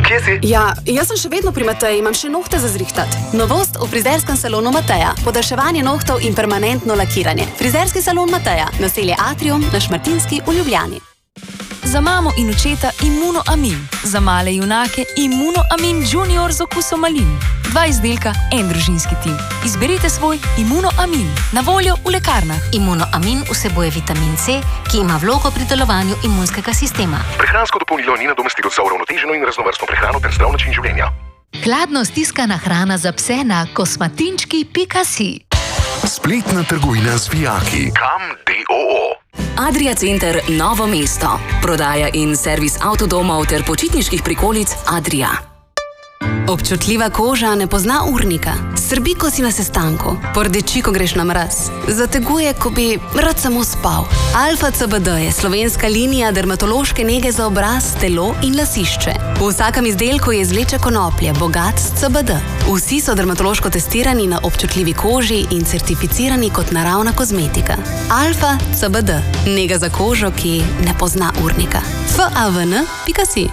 Kje si? Ja, jaz sem še vedno pri Mateji, imam še nohte za zrihtat. Novost v frizerskem salonu Mateja. Podaljševanje nohtov in permanentno lakiranje. Frizerski salon Mateja. Naselje Atrium na Šmartinski v Ljubljani. Za mamo in očeta Immunoamin. Za male junake Immunoamin Junior z okusom malin. 2 izdelka, en družinski tim. Izberite svoj Immunoamin. Na voljo v lekarnah. Immunoamin vsebuje vitamin C, ki ima vlogo pri delovanju imunskega sistema. Prehransko dopolnilo ni nadomestilo za uravnoteženo in raznovrstno prehrano ter zdrav način življenja. Hladno stiskana hrana za pse na kosmatinčki.si. Spletna trgovina z vijaki. Kam DOO. Adria Center Novo mesto. Prodaja in servis avtodomov ter počitniških prikolic Adria. Občutljiva koža ne pozna urnika. Srbi, ko si na sestanku. Pordeči, ko greš na mraz. Zateguje, ko bi rad samo spal. Alfa CBD je slovenska linija dermatološke nege za obraz, telo in lasišče. V vsakem izdelku je izvleček konoplje, bogat s CBD. Vsi so dermatološko testirani na občutljivi koži in certificirani kot naravna kozmetika. Alfa CBD. Nega za kožo, ki ne pozna urnika. FAVN.si.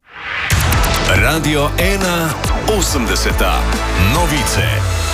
Radio 1 80. Novice.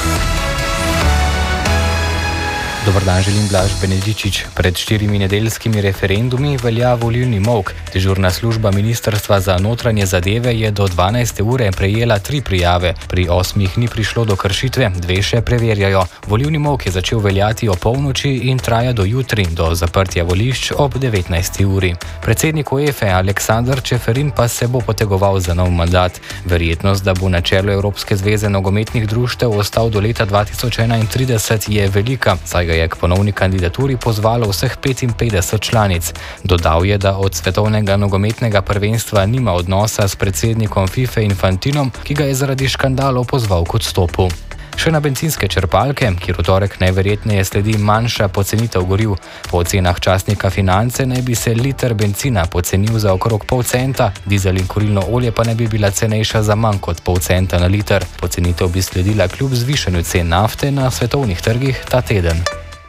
Dobar dan, želim Blaž Benedičič. Pred 4 nedeljskimi referendumi velja volilni molk. Dežurna služba Ministrstva za notranje zadeve je do 12. ure prejela 3 prijave. Pri 8 ni prišlo do kršitve, 2 še preverjajo. Volilni molk je začel veljati o polnoči in traja do jutri, do zaprtja volišč ob 19. uri. Predsednik UEFA Aleksandar Čeferin pa se bo potegoval za nov mandat. Verjetnost, da bo na čelu Evropske zveze nogometnih društev ostal do leta 2031 je velika, saj ga je k ponovni kandidaturi pozvalo vseh 55 članic. Dodal je, da od svetovnega nogometnega prvenstva nima odnosa s predsednikom FIFA Infantinom, ki ga je zaradi škandalov pozval k odstopu. Še na bencinske črpalke, kjer v torek najverjetneje sledi manjša pocenitev goriv. Po ocenah časnika Finance naj bi se liter bencina pocenil za okrog pol centa, dizel in kurilno olje pa naj bi bila cenejša za manj kot pol centa na liter. Pocenitev bi sledila kljub zvišanju cen nafte na svetovnih trgih ta teden.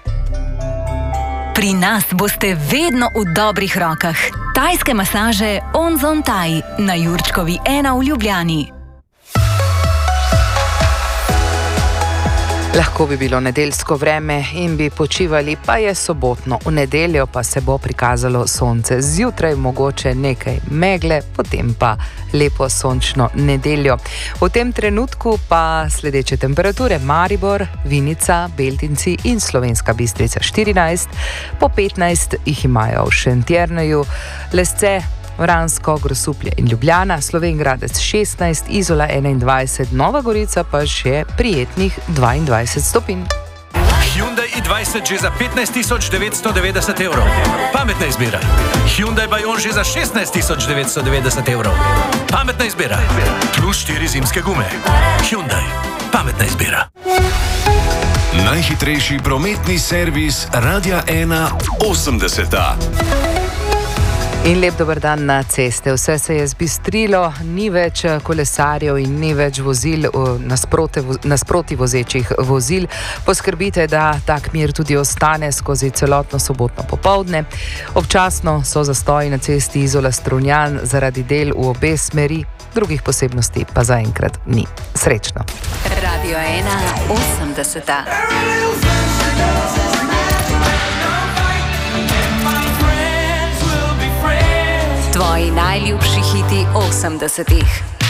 Pri nas boste vedno v dobrih rokah. Tajske masaže Onzon Thai na Jurčkovi 1 v Ljubljani. Lahko bi bilo nedeljsko vreme in bi počivali, pa je sobotno. V nedeljo pa se bo prikazalo sonce. Zjutraj mogoče nekaj megle, potem pa lepo sončno nedeljo. V tem trenutku pa sledeče temperature: Maribor, Vinica, Beltinci in Slovenska Bistrica 14, po 15 jih imajo v Šentjerneju, Lesce, Vransko, Grosuplje in Ljubljana, Slovenj Gradec 16, Izola 21, Nova Gorica pa še prijetnih 22 stopinj. Hyundai i20 že za 15.990 evrov. Pametna izbira. Hyundai Bayon že za 16.990 evrov. Pametna izbira. Plus 4 zimske gume. Hyundai. Pametna izbira. Najhitrejši prometni servis Radia 1 80. In lep dober dan na ceste. Vse se je zbistrilo, ni več kolesarjev in ni več vozil, nasproti vozečih vozil. Poskrbite, da tak mir tudi ostane skozi celotno sobotno popoldne. Občasno so zastoji na cesti Izola-Strunjan zaradi del v obe smeri, drugih posebnosti pa zaenkrat ni. Srečno. Radio 1 80. Tvoji najljubši hiti 80-ih.